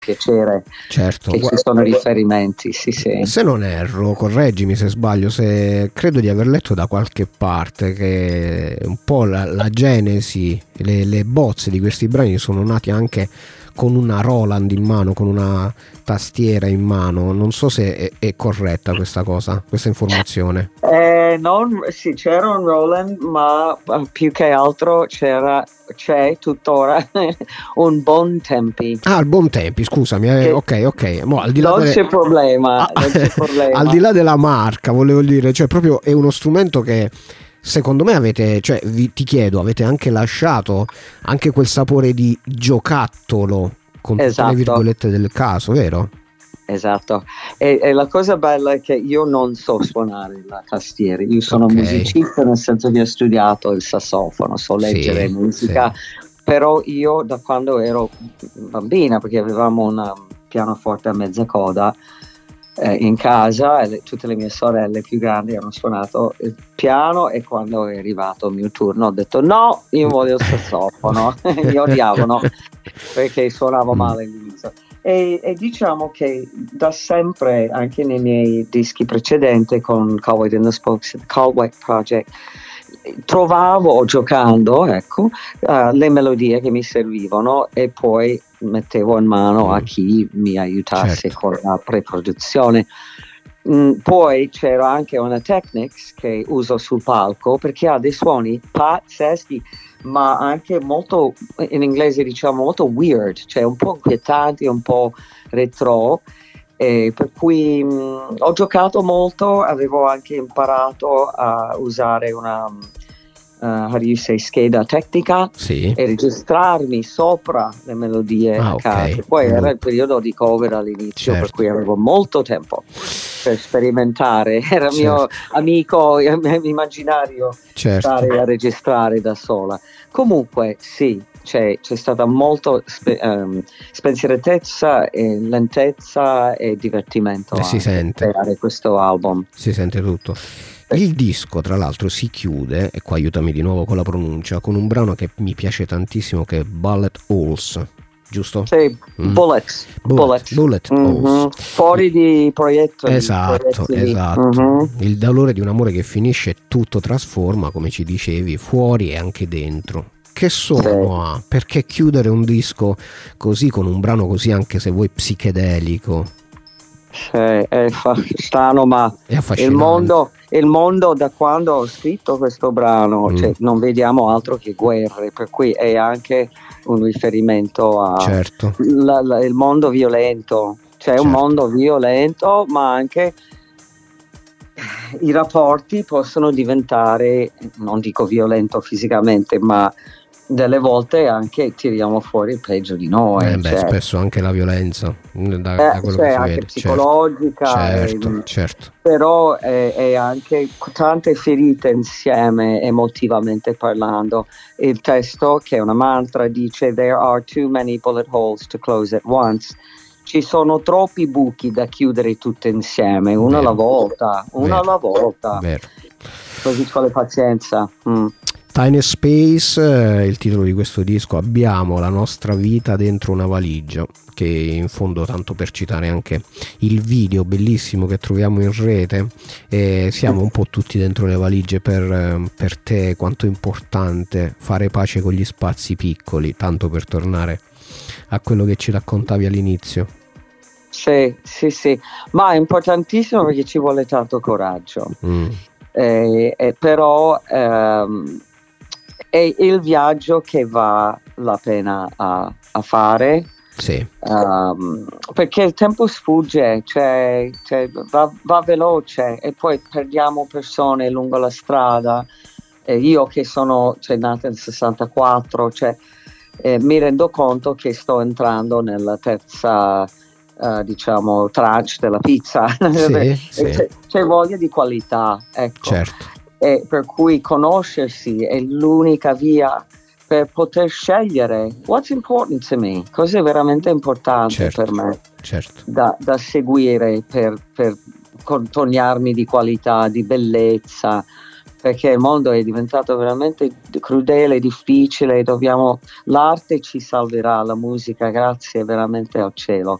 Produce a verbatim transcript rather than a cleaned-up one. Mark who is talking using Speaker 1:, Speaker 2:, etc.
Speaker 1: piacere
Speaker 2: certo.
Speaker 1: che
Speaker 2: Guarda,
Speaker 1: ci sono riferimenti, sì, sì.
Speaker 2: Se non erro, correggimi se sbaglio, se credo di aver letto da qualche parte che un po' la, la genesi, le, le bozze di questi brani sono nati anche con una Roland in mano, con una tastiera in mano. Non so se è, è corretta questa cosa, questa informazione.
Speaker 1: Eh, non, sì, c'era un Roland, ma uh, più che altro c'era, c'è tuttora un Bontempi.
Speaker 2: Ah, il Bontempi, scusami, eh,
Speaker 1: Che
Speaker 2: ok, ok. Mo, al di là
Speaker 1: non
Speaker 2: delle...
Speaker 1: c'è problema,
Speaker 2: ah,
Speaker 1: non c'è problema.
Speaker 2: Al di là della marca, volevo dire, cioè proprio è uno strumento che secondo me avete, cioè vi, ti chiedo, avete anche lasciato anche quel sapore di giocattolo con tutte
Speaker 1: Esatto.
Speaker 2: le virgolette del caso, vero?
Speaker 1: Esatto, e, e la cosa bella è che io non so suonare la tastiera, io sono
Speaker 2: Ok.
Speaker 1: musicista, nel senso che ho studiato il sassofono, so leggere
Speaker 2: Sì,
Speaker 1: musica,
Speaker 2: sì.
Speaker 1: però io da quando ero bambina, perché avevamo un pianoforte a mezza coda eh, in casa, e le, tutte le mie sorelle più grandi hanno suonato il piano, e quando è arrivato il mio turno ho detto no, io voglio il sassofono. Mi odiavano perché suonavo male all'inizio. E, e diciamo che da sempre, anche nei miei dischi precedenti con Colway and the Spokes, Colway Project, trovavo giocando, ecco, uh, le melodie che mi servivano e poi mettevo in mano mm. a chi mi aiutasse
Speaker 2: certo.
Speaker 1: con la preproduzione. Mm, poi c'era anche una Technics che uso sul palco perché ha dei suoni pazzeschi, ma anche molto, in inglese diciamo molto weird, cioè un po' inquietanti, un po' retro, eh, per cui mh, ho giocato molto, avevo anche imparato a usare una uh, how do you say, scheda tecnica,
Speaker 2: sì.
Speaker 1: e registrarmi sopra le melodie
Speaker 2: ah,
Speaker 1: a casa.
Speaker 2: Okay.
Speaker 1: Poi era il periodo di cover all'inizio, certo. per cui avevo molto tempo per sperimentare, era il certo. mio amico immaginario, certo. stare a registrare da sola. Comunque sì, c'è, c'è stata molto spe, um, spensieratezza e lentezza e divertimento
Speaker 2: e si sente
Speaker 1: creare questo album.
Speaker 2: Si sente tutto. Il disco tra l'altro si chiude, e qua aiutami di nuovo con la pronuncia, con un brano che mi piace tantissimo che è Bullet Holes, giusto?
Speaker 1: Sì, mm. Bullets,
Speaker 2: Bullet, Bullet
Speaker 1: mm-hmm.
Speaker 2: Holes.
Speaker 1: Fuori di proiettili.
Speaker 2: Esatto, esatto. Mm-hmm. Il dolore di un amore che finisce, tutto trasforma, come ci dicevi, fuori e anche dentro. Che suono sì. ha? Perché chiudere un disco così, con un brano così, anche se vuoi psichedelico?
Speaker 1: Sì, è strano, ma il mondo, il mondo da quando ho scritto questo brano, mm. cioè, non vediamo altro che guerre, per cui è anche un riferimento a
Speaker 2: certo.
Speaker 1: la, la, il mondo violento, cioè certo. un mondo violento, ma anche i rapporti possono diventare, non dico violento fisicamente, ma delle volte anche tiriamo fuori il peggio di noi.
Speaker 2: Eh beh,
Speaker 1: cioè.
Speaker 2: spesso anche la violenza, da,
Speaker 1: eh,
Speaker 2: da quello
Speaker 1: cioè,
Speaker 2: che si
Speaker 1: anche
Speaker 2: vede.
Speaker 1: psicologica,
Speaker 2: certo,
Speaker 1: e,
Speaker 2: certo.
Speaker 1: però è, è anche tante ferite insieme emotivamente parlando. Il testo, che è una mantra, dice "There are too many bullet holes to close at once". Ci sono troppi buchi da chiudere tutte insieme, uno alla volta, uno alla volta.
Speaker 2: Vero.
Speaker 1: Così ci vuole pazienza. Mm.
Speaker 2: Tiny Space, eh, il titolo di questo disco. Abbiamo la nostra vita dentro una valigia, che in fondo, tanto per citare anche il video bellissimo che troviamo in rete, eh, siamo un po' tutti dentro le valigie. Per, per te quanto è importante fare pace con gli spazi piccoli, tanto per tornare a quello che ci raccontavi all'inizio?
Speaker 1: Sì, sì, sì, ma è importantissimo perché ci vuole tanto coraggio. Mm. Eh, eh, però ehm, è il viaggio che va la pena a, a fare,
Speaker 2: sì.
Speaker 1: um, perché il tempo sfugge, cioè, cioè va, va veloce e poi perdiamo persone lungo la strada. Eh, io che sono cioè, nata nel sessantaquattro, cioè, eh, mi rendo conto che sto entrando nella terza uh, diciamo tranche della pizza.
Speaker 2: Sì, sì.
Speaker 1: C'è, c'è voglia di qualità, ecco.
Speaker 2: Certo.
Speaker 1: E per cui conoscersi è l'unica via per poter scegliere what's important to me, cosa è veramente importante
Speaker 2: certo,
Speaker 1: per me,
Speaker 2: certo.
Speaker 1: da, da seguire per, per contornarmi di qualità, di bellezza, perché il mondo è diventato veramente crudele, difficile, dobbiamo, l'arte ci salverà, la musica, grazie veramente al cielo.